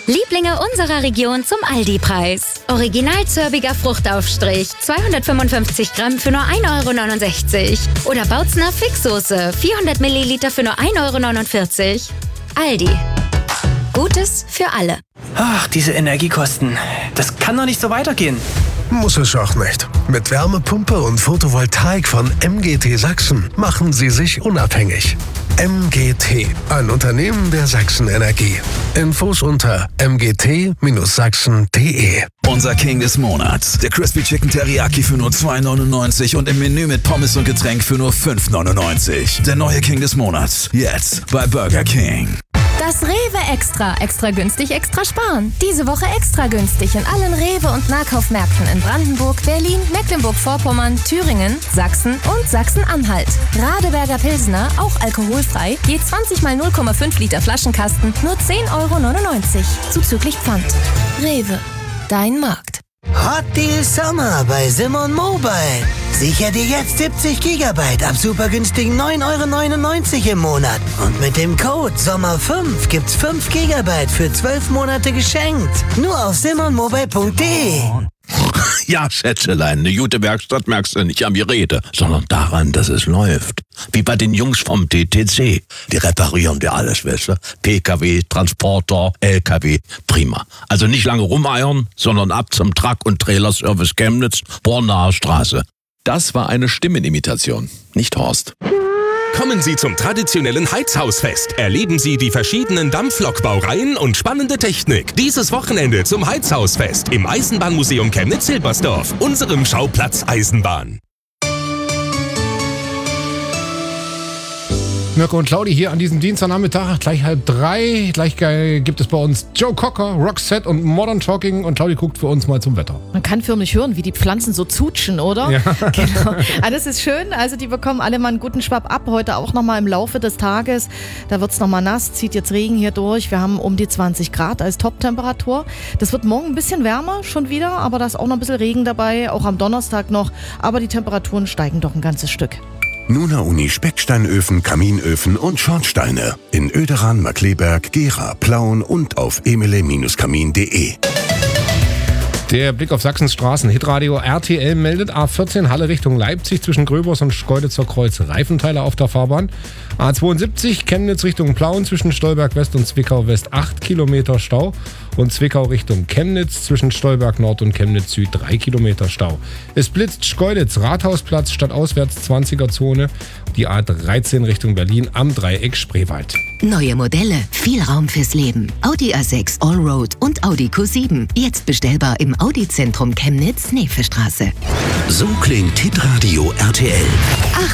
Lieblinge unserer Region zum Aldi-Preis. Original-zörbiger Fruchtaufstrich, 255 Gramm für nur 1,69 €. Oder Bautzner Fixsoße, 400 Milliliter für nur 1,49 €. Aldi. Gutes für alle. Ach, diese Energiekosten. Das kann doch nicht so weitergehen. Muss es auch nicht. Mit Wärmepumpe und Photovoltaik von MGT Sachsen machen Sie sich unabhängig. MGT, ein Unternehmen der Sachsen Energie. Infos unter mgt-sachsen.de. Unser King des Monats. Der Crispy Chicken Teriyaki für nur 2,99 € und im Menü mit Pommes und Getränk für nur 5,99 €. Der neue King des Monats. Jetzt bei Burger King. Das Rewe Extra. Extra günstig, extra sparen. Diese Woche extra günstig in allen Rewe- und Nahkaufmärkten in Brandenburg, Berlin, Mecklenburg-Vorpommern, Thüringen, Sachsen und Sachsen-Anhalt. Radeberger Pilsner, auch alkoholfrei, je 20 mal 0,5 Liter Flaschenkasten, nur 10,99 € zuzüglich Pfand. Rewe, dein Markt. Hot Deal Sommer bei Simon Mobile. Sicher dir jetzt 70 GB ab super günstigen 9,99 € im Monat. Und mit dem Code SOMMER5 gibt's 5 GB für 12 Monate geschenkt. Nur auf simonmobile.de. Ja, Schätzelein, eine gute Werkstatt merkst du nicht an mir Rede, sondern daran, dass es läuft. Wie bei den Jungs vom TTC. Die reparieren wir alles, weißt du? PKW, Transporter, LKW, prima. Also nicht lange rumeiern, sondern ab zum Truck- und Trailerservice Chemnitz, Bornaer Straße. Das war eine Stimmenimitation, nicht Horst. Kommen Sie zum traditionellen Heizhausfest. Erleben Sie die verschiedenen Dampflokbaureihen und spannende Technik. Dieses Wochenende zum Heizhausfest im Eisenbahnmuseum Chemnitz-Silbersdorf, unserem Schauplatz Eisenbahn. Mirko und Claudi hier an diesem Dienstagnachmittag, gleich 2:30. Gleich gibt es bei uns Joe Cocker, Roxette und Modern Talking und Claudi guckt für uns mal zum Wetter. Man kann förmlich hören, wie die Pflanzen so zutschen, oder? Ja. Genau. Das ist schön, also die bekommen alle mal einen guten Schwapp ab. Heute auch nochmal im Laufe des Tages. Da wird es nochmal nass, zieht jetzt Regen hier durch. Wir haben um die 20 Grad als Top-Temperatur. Das wird morgen ein bisschen wärmer schon wieder, aber da ist auch noch ein bisschen Regen dabei, auch am Donnerstag noch. Aber die Temperaturen steigen doch ein ganzes Stück. Nuna Uni Specksteinöfen, Kaminöfen und Schornsteine. In Oederan, Markleberg, Gera, Plauen und auf emele-kamin.de. Der Blick auf Sachsens Straßen. Hitradio RTL meldet A14 Halle Richtung Leipzig zwischen Gröbers und Schkeuditzer Kreuz. Reifenteile auf der Fahrbahn. A72 Chemnitz Richtung Plauen zwischen Stolberg West und Zwickau West 8 Kilometer Stau. Und Zwickau Richtung Chemnitz zwischen Stolberg Nord und Chemnitz Süd 3 Kilometer Stau. Es blitzt Schkeuditz, Rathausplatz stadtauswärts 20er Zone. Die A13 Richtung Berlin am Dreieck Spreewald. Neue Modelle, viel Raum fürs Leben. Audi A6 Allroad und Audi Q7. Jetzt bestellbar im Audi-Zentrum Chemnitz, Neefestraße. So klingt Hitradio RTL.